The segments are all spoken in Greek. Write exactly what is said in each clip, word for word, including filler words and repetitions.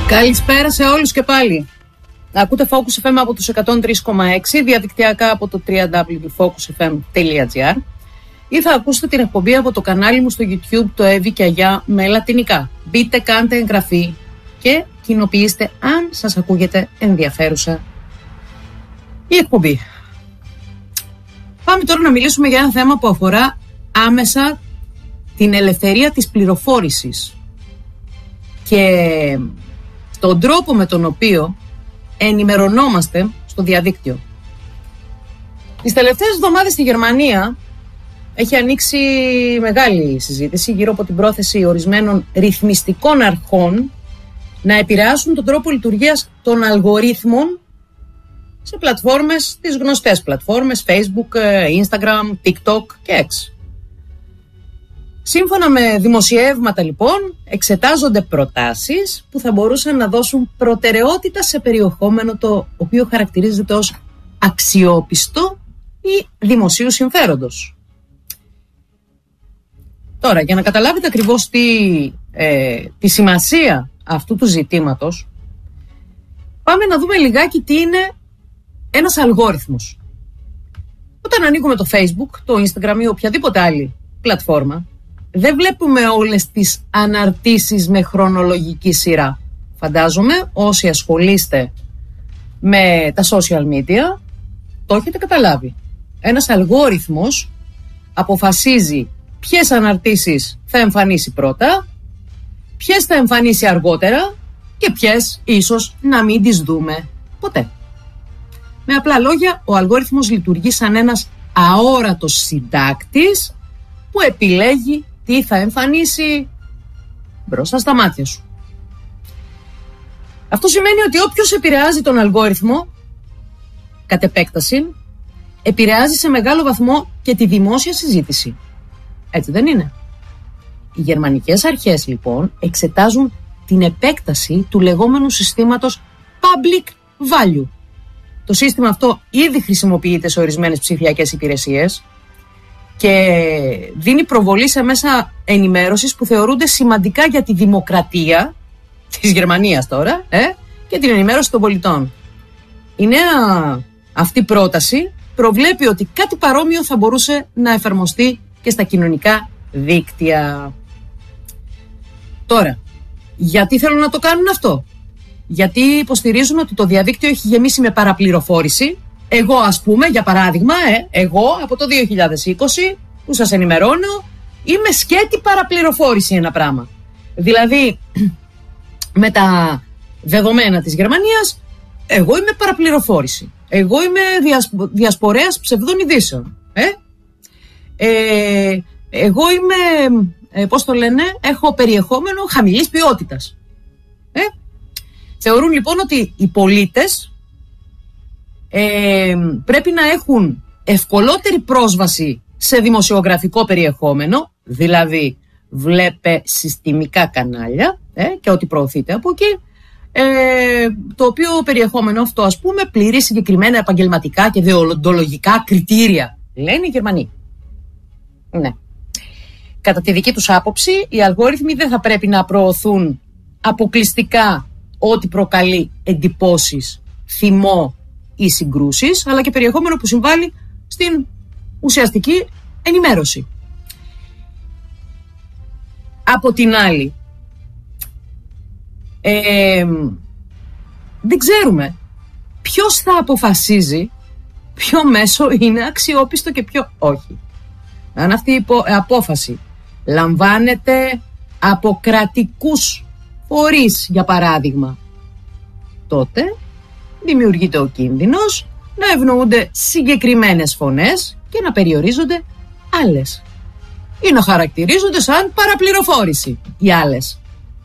Καλησπέρα σε όλους και πάλι. Ακούτε Focus εφ εμ από τους εκατόν τρία κόμμα έξι, διαδικτυακά από το double-u double-u double-u τελεία focus f m τελεία g r ή θα ακούσετε την εκπομπή από το κανάλι μου στο YouTube, το Εύη και Αγιά με λατινικά. Μπείτε, κάντε εγγραφή και κοινοποιήστε αν σας ακούγεται ενδιαφέρουσα η εκπομπή. Πάμε τώρα να μιλήσουμε για ένα θέμα που αφορά άμεσα την ελευθερία της πληροφόρησης και τον τρόπο με τον οποίο ενημερωνόμαστε στο διαδίκτυο. Τις τελευταίες εβδομάδες στη Γερμανία έχει ανοίξει μεγάλη συζήτηση γύρω από την πρόθεση ορισμένων ρυθμιστικών αρχών να επηρεάσουν τον τρόπο λειτουργίας των αλγορίθμων σε πλατφόρμες, τις γνωστές πλατφόρμες Facebook, Instagram, TikTok και X. Σύμφωνα με δημοσιεύματα λοιπόν, εξετάζονται προτάσεις που θα μπορούσαν να δώσουν προτεραιότητα σε περιεχόμενο το οποίο χαρακτηρίζεται ως αξιόπιστο ή δημοσίου συμφέροντος. Τώρα, για να καταλάβετε ακριβώς τι, ε, τη σημασία αυτού του ζητήματος, πάμε να δούμε λιγάκι τι είναι ένας αλγόριθμος. Όταν ανοίγουμε το Facebook, το Instagram ή οποιαδήποτε άλλη πλατφόρμα, δεν βλέπουμε όλες τις αναρτήσεις με χρονολογική σειρά. Φαντάζομαι όσοι ασχολείστε με τα social media το έχετε καταλάβει. Ένας αλγόριθμος αποφασίζει ποιες αναρτήσεις θα εμφανίσει πρώτα, ποιες θα εμφανίσει αργότερα και ποιες ίσως να μην τις δούμε ποτέ. Με απλά λόγια, ο αλγόριθμος λειτουργεί σαν ένας αόρατος συντάκτης που επιλέγει τι θα εμφανίσει μπροστά στα μάτια σου. Αυτό σημαίνει ότι όποιος επηρεάζει τον αλγόριθμο, κατ' επέκταση, επηρεάζει σε μεγάλο βαθμό και τη δημόσια συζήτηση. Έτσι δεν είναι? Οι γερμανικές αρχές λοιπόν εξετάζουν την επέκταση του λεγόμενου συστήματος public value. Το σύστημα αυτό ήδη χρησιμοποιείται σε ορισμένες ψηφιακές υπηρεσίες και δίνει προβολή σε μέσα ενημέρωσης που θεωρούνται σημαντικά για τη δημοκρατία της Γερμανίας τώρα ε, και την ενημέρωση των πολιτών. Η νέα αυτή πρόταση προβλέπει ότι κάτι παρόμοιο θα μπορούσε να εφαρμοστεί και στα κοινωνικά δίκτυα. Τώρα, γιατί θέλουν να το κάνουν αυτό? Γιατί υποστηρίζουν ότι το διαδίκτυο έχει γεμίσει με παραπληροφόρηση. Εγώ ας πούμε, για παράδειγμα, ε, εγώ από το δύο χιλιάδες είκοσι που σας ενημερώνω είμαι σκέτη παραπληροφόρηση ένα πράγμα. Δηλαδή, με τα δεδομένα της Γερμανίας, εγώ είμαι παραπληροφόρηση. Εγώ είμαι διασπο, διασπορέας ψευδών ειδήσεων. Ε? Ε, εγώ είμαι, ε, πώς το λένε, έχω περιεχόμενο χαμηλής ποιότητας. Ε? Θεωρούν λοιπόν ότι οι πολίτες ε, πρέπει να έχουν ευκολότερη πρόσβαση σε δημοσιογραφικό περιεχόμενο, δηλαδή βλέπε συστημικά κανάλια ε, και ό,τι προωθείται από εκεί, ε, το οποίο περιεχόμενο αυτό ας πούμε πληρεί συγκεκριμένα επαγγελματικά και δεοντολογικά κριτήρια, λένε οι Γερμανοί. Ναι. Κατά τη δική τους άποψη, οι αλγόριθμοι δεν θα πρέπει να προωθούν αποκλειστικά ό,τι προκαλεί εντυπώσεις, θυμό ή συγκρούσεις, αλλά και περιεχόμενο που συμβάλλει στην ουσιαστική ενημέρωση. Από την άλλη, ε, δεν ξέρουμε ποιος θα αποφασίζει ποιο μέσο είναι αξιόπιστο και ποιο όχι. Αν αυτή η απόφαση λαμβάνεται από κρατικούς φορείς, για παράδειγμα, τότε δημιουργείται ο κίνδυνος να ευνοούνται συγκεκριμένες φωνές και να περιορίζονται άλλες ή να χαρακτηρίζονται σαν παραπληροφόρηση οι άλλες.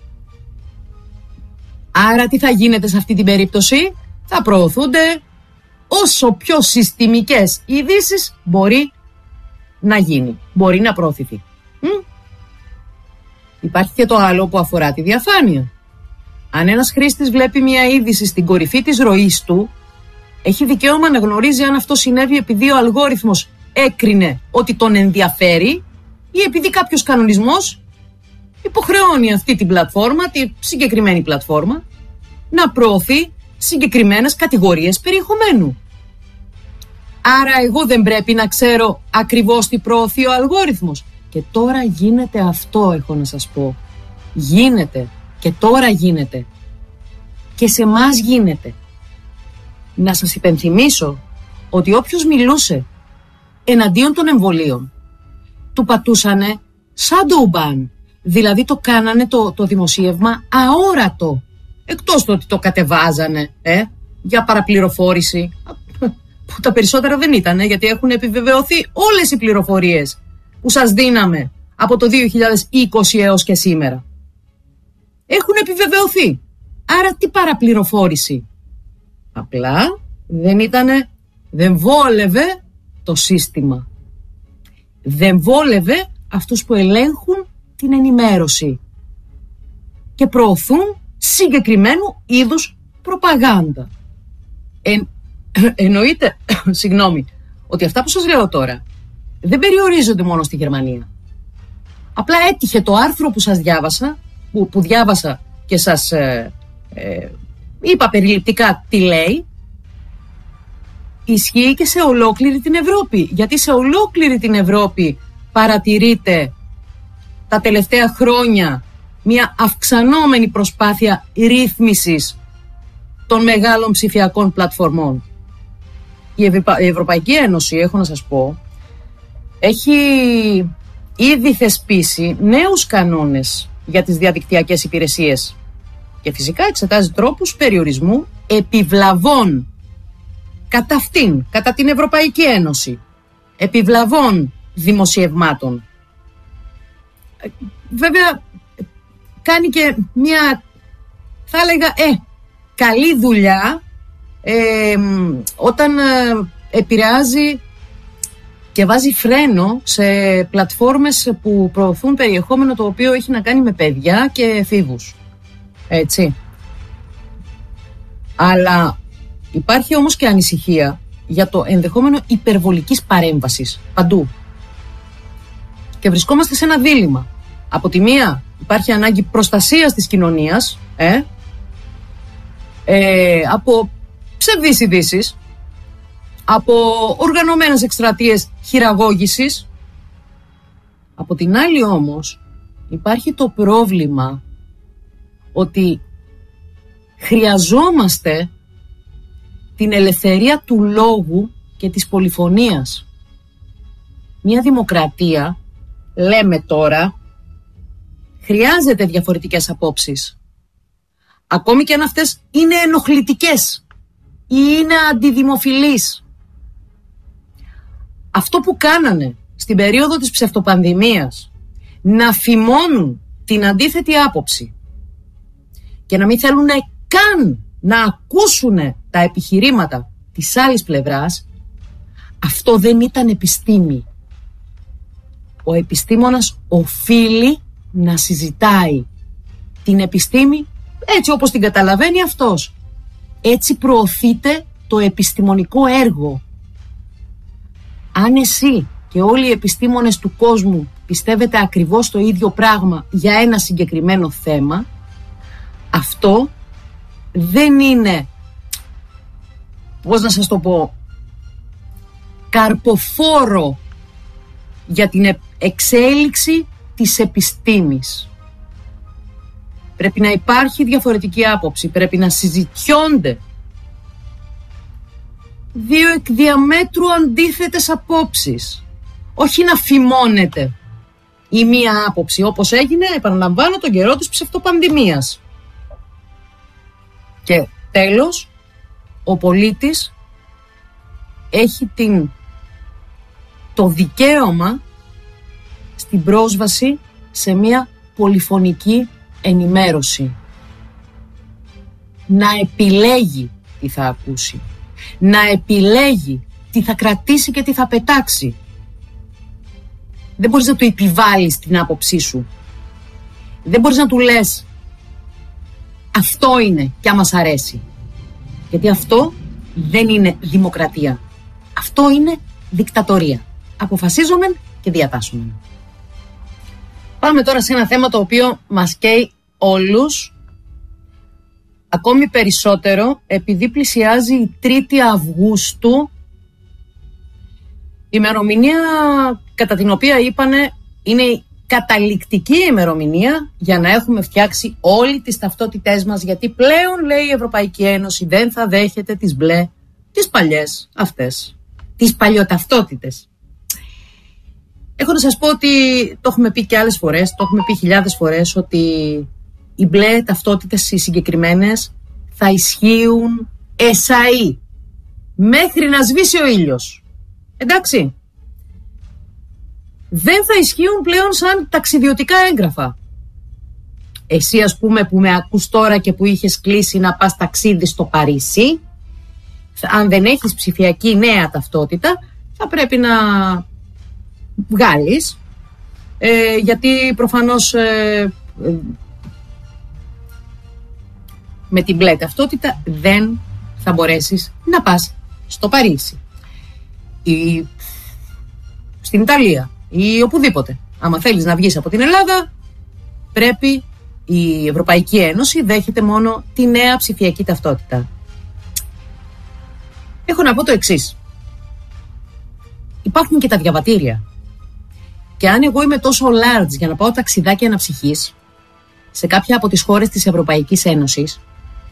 Άρα τι θα γίνεται σε αυτή την περίπτωση? Θα προωθούνται όσο πιο συστημικές ειδήσεις μπορεί να γίνει, μπορεί να προωθηθεί. Μ? Υπάρχει και το άλλο που αφορά τη διαφάνεια. Αν ένας χρήστης βλέπει μια είδηση στην κορυφή της ροής του, έχει δικαίωμα να γνωρίζει αν αυτό συνέβη επειδή ο αλγόριθμος έκρινε ότι τον ενδιαφέρει ή επειδή κάποιος κανονισμός υποχρεώνει αυτή την πλατφόρμα, τη συγκεκριμένη πλατφόρμα, να προωθεί συγκεκριμένες κατηγορίες περιεχομένου. Άρα εγώ δεν πρέπει να ξέρω ακριβώς τι προωθεί ο αλγόριθμος. Και τώρα γίνεται αυτό, έχω να σας πω. Γίνεται. Και τώρα γίνεται. Και σε εμάς γίνεται. Να σας υπενθυμίσω ότι όποιος μιλούσε εναντίον των εμβολίων, του πατούσανε shadow ban. Δηλαδή το κάνανε το, το δημοσίευμα αόρατο. Εκτός το ότι το κατεβάζανε ε, για παραπληροφόρηση, που τα περισσότερα δεν ήταν, γιατί έχουν επιβεβαιωθεί όλες οι πληροφορίες που σας δίναμε από το δύο χιλιάδες είκοσι έως και σήμερα. Έχουν επιβεβαιωθεί. Άρα τι παραπληροφόρηση? Απλά δεν ήτανε, δεν βόλευε το σύστημα. Δεν βόλευε αυτούς που ελέγχουν την ενημέρωση και προωθούν συγκεκριμένου είδους προπαγάνδα. Ε, εννοείται, συγγνώμη, ότι αυτά που σας λέω τώρα δεν περιορίζονται μόνο στη Γερμανία. Απλά έτυχε το άρθρο που σας διάβασα, που, που διάβασα και σας ε, ε, είπα περιληπτικά τι λέει, ισχύει και σε ολόκληρη την Ευρώπη. Γιατί σε ολόκληρη την Ευρώπη παρατηρείται τα τελευταία χρόνια μια αυξανόμενη προσπάθεια ρύθμισης των μεγάλων ψηφιακών πλατφορμών. Η, Ευρωπα... η Ευρωπαϊκή Ένωση, έχω να σας πω, έχει ήδη θεσπίσει νέους κανόνες για τις διαδικτυακές υπηρεσίες και φυσικά εξετάζει τρόπους περιορισμού επιβλαβών κατά αυτήν, κατά την Ευρωπαϊκή Ένωση, επιβλαβών δημοσιευμάτων. Βέβαια κάνει και μια, θα έλεγα, ε, καλή δουλειά ε, όταν ε, επηρεάζει και βάζει φρένο σε πλατφόρμες που προωθούν περιεχόμενο το οποίο έχει να κάνει με παιδιά και εφήβους. Έτσι. Αλλά υπάρχει όμως και ανησυχία για το ενδεχόμενο υπερβολικής παρέμβασης παντού. Και βρισκόμαστε σε ένα δίλημμα. Από τη μία υπάρχει ανάγκη προστασίας της κοινωνίας ε, ε, από ψευδείς ειδήσεις, από οργανωμένες εκστρατείες χειραγώγησης. Από την άλλη όμως υπάρχει το πρόβλημα ότι χρειαζόμαστε την ελευθερία του λόγου και της πολυφωνίας. Μια δημοκρατία, λέμε τώρα, χρειάζεται διαφορετικές απόψεις. Ακόμη και αν αυτές είναι ενοχλητικές ή είναι αντιδημοφιλείς. Αυτό που κάνανε στην περίοδο της ψευτοπανδημίας, να φημώνουν την αντίθετη άποψη και να μην θέλουν καν να ακούσουν τα επιχειρήματα της άλλης πλευράς, αυτό δεν ήταν επιστήμη. Ο επιστήμονας οφείλει να συζητάει την επιστήμη έτσι όπως την καταλαβαίνει αυτός. Έτσι προωθείται το επιστημονικό έργο. Αν εσύ και όλοι οι επιστήμονες του κόσμου πιστεύετε ακριβώς το ίδιο πράγμα για ένα συγκεκριμένο θέμα, αυτό δεν είναι, πώς να σας το πω, καρποφόρο για την εξέλιξη της επιστήμης. Πρέπει να υπάρχει διαφορετική άποψη, πρέπει να συζητιώνται δύο εκ διαμέτρου αντίθετες απόψεις, όχι να φημώνεται η μία άποψη, όπως έγινε, επαναλαμβάνω, τον καιρό της ψευτοπανδημίας. Και τέλος, ο πολίτης έχει την, το δικαίωμα στην πρόσβαση σε μια πολυφωνική ενημέρωση. Να επιλέγει τι θα ακούσει. Να επιλέγει τι θα κρατήσει και τι θα πετάξει. Δεν μπορείς να του επιβάλλεις την άποψή σου. Δεν μπορείς να του λες αυτό είναι και άμα σ' αρέσει. Γιατί αυτό δεν είναι δημοκρατία. Αυτό είναι δικτατορία. Αποφασίζομεν και διατάσσομεν. Πάμε τώρα σε ένα θέμα το οποίο μας καίει όλους Ακόμη περισσότερο επειδή πλησιάζει η τρίτη Αυγούστου, ημερομηνία κατά την οποία είπανε είναι η καταληκτική ημερομηνία για να έχουμε φτιάξει όλοι τις ταυτότητές μας, γιατί πλέον, λέει η Ευρωπαϊκή Ένωση, δεν θα δέχεται τις μπλε, τις παλιές αυτές, τις παλιοταυτότητες. Έχω να σας πω ότι το έχουμε πει και άλλες φορές, το έχουμε πει χιλιάδες φορές, ότι οι μπλε ταυτότητες οι συγκεκριμένες θα ισχύουν εσαΐ μέχρι να σβήσει ο ήλιος. Εντάξει. Δεν θα ισχύουν πλέον σαν ταξιδιωτικά έγγραφα. Εσύ, ας πούμε, που με ακούς τώρα και που είχες κλείσει να πας ταξίδι στο Παρίσι, αν δεν έχεις ψηφιακή νέα ταυτότητα, θα πρέπει να βγάλεις, ε, γιατί προφανώς ε, ε, με την μπλε ταυτότητα δεν θα μπορέσεις να πας στο Παρίσι ή στην Ιταλία ή οπουδήποτε. Άμα θέλεις να βγεις από την Ελλάδα, πρέπει, η Ευρωπαϊκή Ένωση δέχεται μόνο τη νέα ψηφιακή ταυτότητα. Έχω να πω το εξής. Υπάρχουν και τα διαβατήρια. Και αν εγώ είμαι τόσο large για να πάω ταξιδάκι αναψυχής σε κάποια από τις χώρες της Ευρωπαϊκής Ένωσης,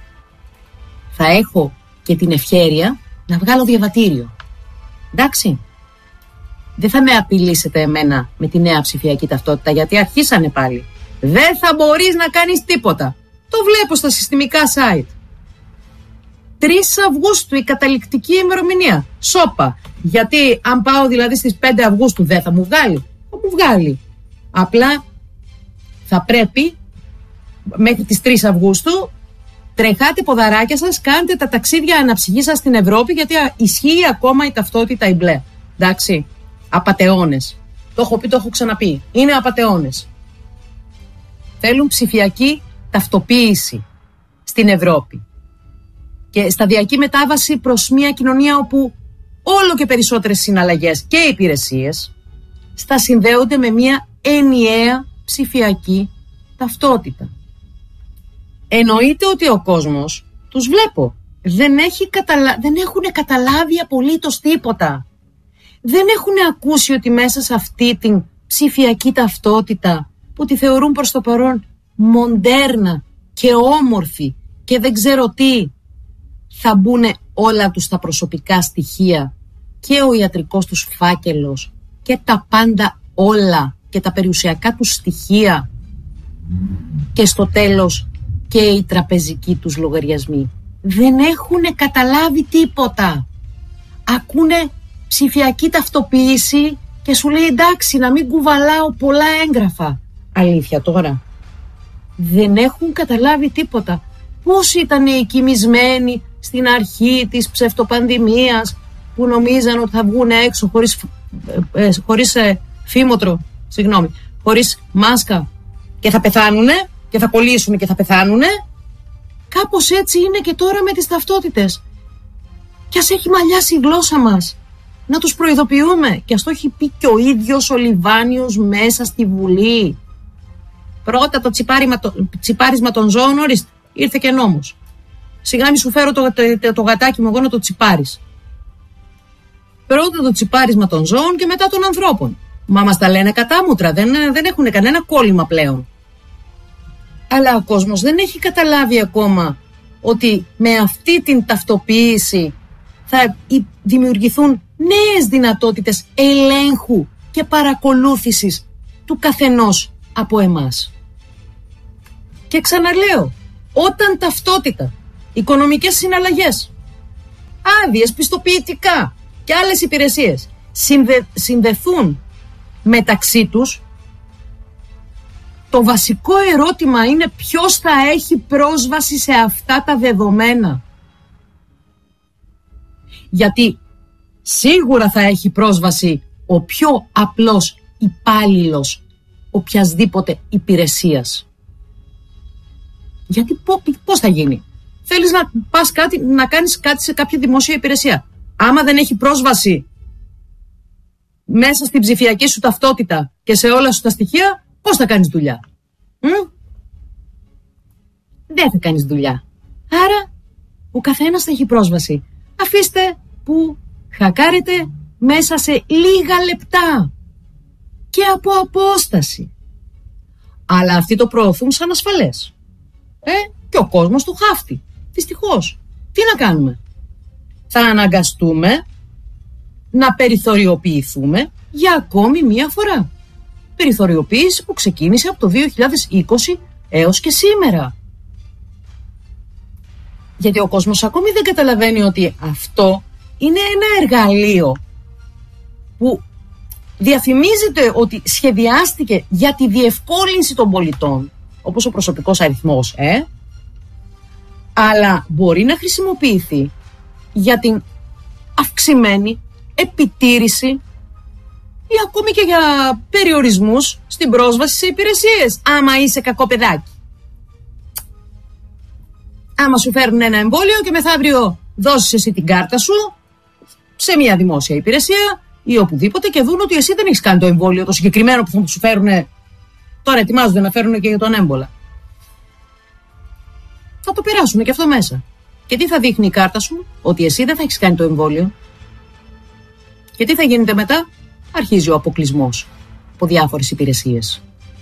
θα έχω και την ευχέρεια να βγάλω διαβατήριο. Εντάξει. Δεν θα με απειλήσετε εμένα με τη νέα ψηφιακή ταυτότητα, γιατί αρχίσανε πάλι. Δεν θα μπορείς να κάνεις τίποτα. Το βλέπω στα συστημικά site. τρεις Αυγούστου η καταληκτική ημερομηνία. Σόπα. Γιατί αν πάω δηλαδή στις πέντε Αυγούστου δεν θα μου βγάλει. Θα μου βγάλει. Απλά θα πρέπει μέχρι τις τρεις Αυγούστου τρεχάτε ποδαράκια σας, κάντε τα ταξίδια αναψυχής σας στην Ευρώπη, γιατί ισχύει ακόμα η ταυτότητα η μπλε. Εντάξει. Απατεώνες. Το έχω πει, το έχω ξαναπεί. Είναι απατεώνες. Θέλουν ψηφιακή ταυτοποίηση στην Ευρώπη και σταδιακή μετάβαση προς μια κοινωνία όπου όλο και περισσότερες συναλλαγές και υπηρεσίες θα συνδέονται με μια ενιαία ψηφιακή ταυτότητα. Εννοείται ότι ο κόσμος, τους βλέπω, δεν, έχει καταλα... δεν έχουν καταλάβει απολύτως τίποτα. Δεν έχουν ακούσει ότι μέσα σε αυτή την ψηφιακή ταυτότητα, που τη θεωρούν προς το παρόν μοντέρνα και όμορφη και δεν ξέρω τι, θα μπουν όλα τους τα προσωπικά στοιχεία και ο ιατρικός τους φάκελος και τα πάντα όλα και τα περιουσιακά τους στοιχεία και στο τέλος και οι τραπεζικοί τους λογαριασμοί. Δεν έχουν καταλάβει τίποτα. Ακούνε ψηφιακή ταυτοποίηση και σου λέει εντάξει, να μην κουβαλάω πολλά έγγραφα. Αλήθεια τώρα. Δεν έχουν καταλάβει τίποτα. Πώς ήταν οι κοιμισμένοι στην αρχή της ψευτοπανδημίας που νομίζαν ότι θα βγουν έξω χωρίς, ε, χωρίς ε, φήμοτρο, συγγνώμη, χωρίς μάσκα και θα πεθάνουνε και θα κολλήσουν και θα πεθάνουνε. Κάπως έτσι είναι και τώρα με τις ταυτότητες. Κι ας έχει μαλλιάσει η γλώσσα μας, να τους προειδοποιούμε. Και ας το έχει πει και ο ίδιος ο Λιβάνιος μέσα στη Βουλή. Πρώτα το τσιπάρισμα, το, τσιπάρισμα των ζώων, ορίστε, ήρθε και νόμος. Σιγά μη σου φέρω το, το, το, το γατάκι μου εγώ να το τσιπάρεις. Πρώτα το τσιπάρισμα των ζώων και μετά των ανθρώπων. Μα μας τα λένε κατάμουτρα, δεν, δεν έχουν κανένα κόλλημα πλέον. Αλλά ο κόσμος δεν έχει καταλάβει ακόμα ότι με αυτή την ταυτοποίηση θα δημιουργηθούν νέες δυνατότητες ελέγχου και παρακολούθησης του καθενός από εμάς. Και ξαναλέω, όταν ταυτότητα, οικονομικές συναλλαγές, άδειες, πιστοποιητικά και άλλες υπηρεσίες συνδε, συνδεθούν μεταξύ τους, το βασικό ερώτημα είναι ποιος θα έχει πρόσβαση σε αυτά τα δεδομένα. Γιατί σίγουρα θα έχει πρόσβαση ο πιο απλός υπάλληλος οποιασδήποτε υπηρεσίας. Γιατί πώς θα γίνει? Θέλεις να πας κάτι, να κάνεις κάτι σε κάποια δημόσια υπηρεσία. Άμα δεν έχει πρόσβαση μέσα στην ψηφιακή σου ταυτότητα και σε όλα σου τα στοιχεία, πώς θα κάνεις δουλειά? Μ? Δεν θα κάνεις δουλειά. Άρα ο καθένας θα έχει πρόσβαση. Αφήστε που χακάρετε μέσα σε λίγα λεπτά και από απόσταση. Αλλά αυτοί το προωθούν σαν ασφαλές. Ε, και ο κόσμος του χάφτει. Δυστυχώς. Τι να κάνουμε? Θα αναγκαστούμε να περιθωριοποιηθούμε για ακόμη μία φορά. Περιθωριοποίηση που ξεκίνησε από το δύο χιλιάδες είκοσι έως και σήμερα. Γιατί ο κόσμος ακόμη δεν καταλαβαίνει ότι αυτό είναι ένα εργαλείο που διαφημίζεται ότι σχεδιάστηκε για τη διευκόλυνση των πολιτών, όπως ο προσωπικός αριθμός, ε, αλλά μπορεί να χρησιμοποιηθεί για την αυξημένη επιτήρηση ή ακόμη και για περιορισμούς στην πρόσβαση σε υπηρεσίες, άμα είσαι κακό παιδάκι. Άμα σου φέρνουν ένα εμβόλιο και μεθαύριο δώσεις εσύ την κάρτα σου σε μια δημόσια υπηρεσία ή οπουδήποτε και δουν ότι εσύ δεν έχεις κάνει το εμβόλιο το συγκεκριμένο που θα σου φέρουν, τώρα ετοιμάζονται να φέρουν και για τον έμπολα. Θα το περάσουν και αυτό μέσα. Και τι θα δείχνει η κάρτα σου? Ότι εσύ δεν θα έχεις κάνει το εμβόλιο. Και τι θα γίνεται μετά? Αρχίζει ο αποκλεισμός από διάφορες υπηρεσίες.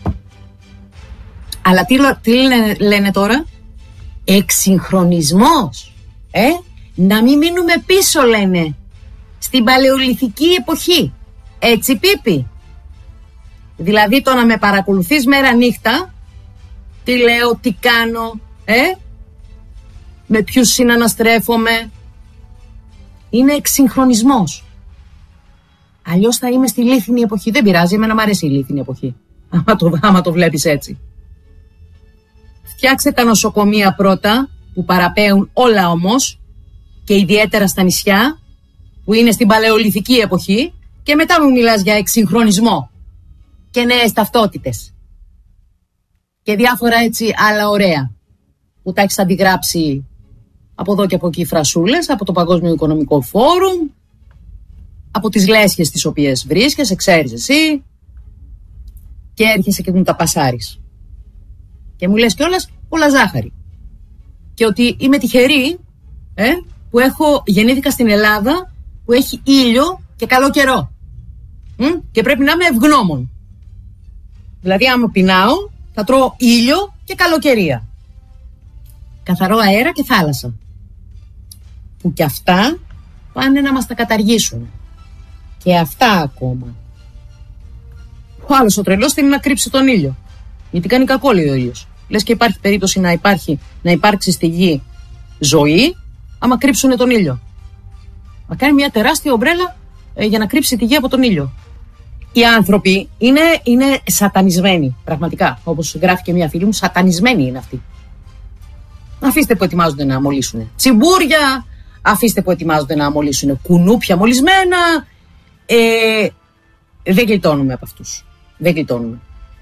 Αλλά τι, τι λένε, λένε τώρα? Εξυγχρονισμός. Ε? Να μην μείνουμε πίσω, λένε. Στην παλαιολιθική εποχή. Έτσι, Πίπη? Δηλαδή το να με παρακολουθείς μέρα νύχτα, τι λέω, τι κάνω, ε? με ποιους συναναστρέφομαι, είναι εξυγχρονισμός. Αλλιώς θα είμαι στη λίθινη εποχή. Δεν πειράζει, εμένα μου αρέσει η λίθινη εποχή, άμα το, άμα το βλέπεις έτσι. Φτιάξε τα νοσοκομεία πρώτα, που παραπέουν όλα όμως, και ιδιαίτερα στα νησιά, που είναι στην παλαιολιθική εποχή, και μετά μου μιλάς για εξυγχρονισμό και νέες ταυτότητες και διάφορα έτσι άλλα ωραία που τα έχεις αντιγράψει από εδώ και από εκεί φρασούλες, από το Παγκόσμιο Οικονομικό Φόρουμ, από τις λέσχες τις οποίες βρίσκεσαι, ξέρεις εσύ, και έρχεσαι και μου τα πασάρεις και μου λες κιόλας πολλά ζάχαρη και ότι είμαι τυχερή, ε, που έχω, γεννήθηκα στην Ελλάδα που έχει ήλιο και καλό καιρό, Μ? και πρέπει να είμαι ευγνώμων. Δηλαδή άμα πεινάω θα τρώω ήλιο και καλοκαιρία, καθαρό αέρα και θάλασσα, που κι αυτά πάνε να μας τα καταργήσουν. Και αυτά ακόμα. Ο άλλος ο τρελός θέλει να κρύψει τον ήλιο, γιατί κάνει κακό, λέει ο ήλιος. Λες και υπάρχει περίπτωση να, υπάρχει, να υπάρξει στη γη ζωή άμα κρύψουν τον ήλιο. Να κάνει μια τεράστια ομπρέλα ε, για να κρύψει τη γη από τον ήλιο. Οι άνθρωποι είναι, είναι σατανισμένοι, πραγματικά. Όπως γράφει και μια φίλη μου, σατανισμένοι είναι αυτοί. Αφήστε που ετοιμάζονται να μολύσουν τσιμπούρια, αφήστε που ετοιμάζονται να μολύσουν κουνούπια μολυσμένα. Ε, δεν γλιτώνουμε από αυτούς. Δεν γλιτώνουμε.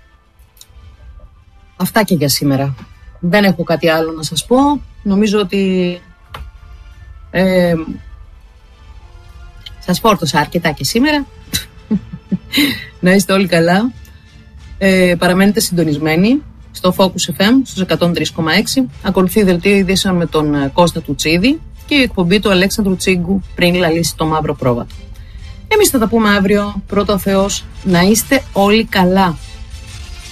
Αυτά και για σήμερα. Δεν έχω κάτι άλλο να σας πω. Νομίζω ότι ε, σας φόρτωσα αρκετά και σήμερα. Να είστε όλοι καλά. Ε, παραμένετε συντονισμένοι στο Focus εφ εμ στους εκατόν τρία κόμμα έξι. Ακολουθεί δελτίο ειδήσεων με τον Κώστα Τουτσίδη και η εκπομπή του Αλέξανδρου Τσίγκου πριν λαλήσει το μαύρο πρόβατο. Εμείς θα τα πούμε αύριο. Πρώτο ο Θεός. Να είστε όλοι καλά.